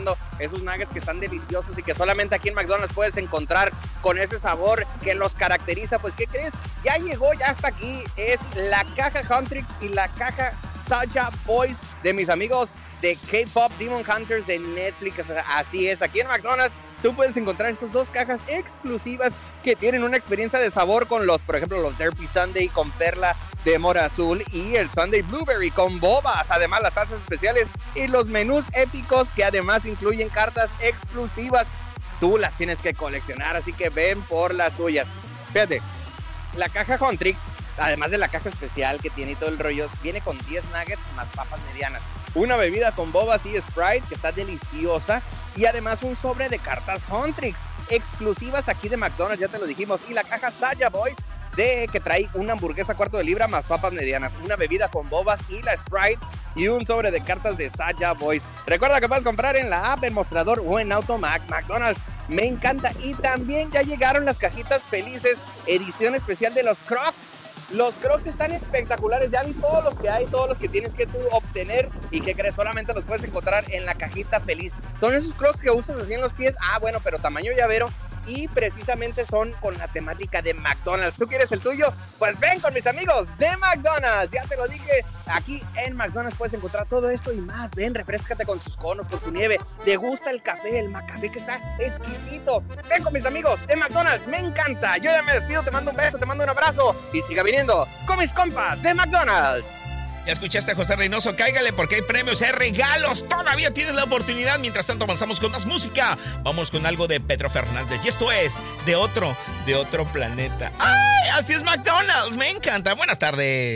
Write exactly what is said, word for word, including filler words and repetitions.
esos nuggets que están deliciosos y que solamente aquí en McDonald's puedes encontrar con ese sabor que los caracteriza. Pues, ¿qué crees? Ya llegó, ya está aquí. Es la caja Huntrix y la caja Saja Boys de mis amigos de K-Pop Demon Hunters de Netflix. Así es, aquí en McDonald's tú puedes encontrar estas dos cajas exclusivas que tienen una experiencia de sabor con los, por ejemplo, los Derpy Sundae con perla de mora azul y el Sundae Blueberry con bobas, además las salsas especiales y los menús épicos que además incluyen cartas exclusivas. Tú las tienes que coleccionar, así que ven por las tuyas. Fíjate, la caja Huntrix, además de la caja especial que tiene todo el rollo, viene con diez nuggets más papas medianas, una bebida con bobas y Sprite que está deliciosa y además un sobre de cartas Huntrix exclusivas aquí de McDonald's, ya te lo dijimos, y la caja Saja Boys de que trae una hamburguesa cuarto de libra más papas medianas, una bebida con bobas y la Sprite y un sobre de cartas de Saja Boys. Recuerda que puedes comprar en la app, en mostrador o en Automac. McDonald's me encanta. Y también ya llegaron las cajitas felices, edición especial de los Crocs. Los Crocs están espectaculares, ya vi todos los que hay, todos los que tienes que tú obtener y que crees solamente los puedes encontrar en la cajita feliz. Son esos Crocs que usas así en los pies, ah bueno, pero tamaño llavero y precisamente son con la temática de McDonald's. ¿Tú quieres el tuyo? Pues ven con mis amigos de McDonald's, ya te lo dije, aquí en McDonald's puedes encontrar todo esto y más. Ven, refréscate con sus conos, con tu nieve, te gusta el café, el Macafé que está exquisito. Ven con mis amigos de McDonald's, me encanta. Yo ya me despido, te mando un beso, te mando un abrazo y siga viniendo con mis compas de McDonald's. Ya escuchaste a José Reynoso, cáigale porque hay premios, hay regalos, todavía tienes la oportunidad. Mientras tanto avanzamos con más música, vamos con algo de Pedro Fernández y esto es de otro, de otro planeta. ¡Ay! Así es McDonald's, me encanta. Buenas tardes.